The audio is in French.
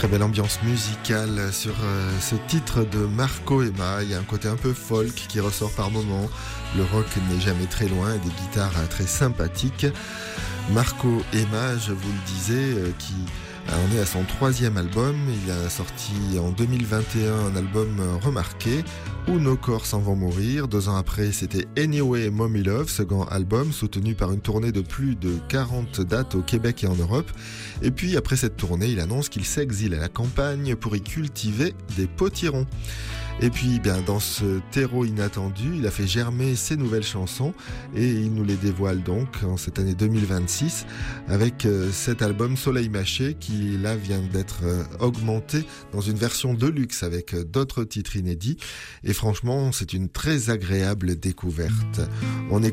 Très belle ambiance musicale sur ce titre de Marco Emma. Il y a un côté un peu folk qui ressort par moments. Le rock n'est jamais très loin, des guitares très sympathiques. Marco Emma, je vous le disais, qui en est à son 3e album. Il a sorti en 2021 un album remarqué, Où nos corps s'en vont mourir. 2 ans après, c'était Anyway Mommy Love, second album, soutenu par une tournée de plus de 40 dates au Québec et en Europe. Et puis, après cette tournée, il annonce qu'il s'exile à la campagne pour y cultiver des potirons. Et puis, dans ce terreau inattendu, il a fait germer ses nouvelles chansons et il nous les dévoile donc en cette année 2026 avec cet album Soleil Mâché qui là vient d'être augmenté dans une version de luxe avec d'autres titres inédits. Et franchement, c'est une très agréable découverte. On écoute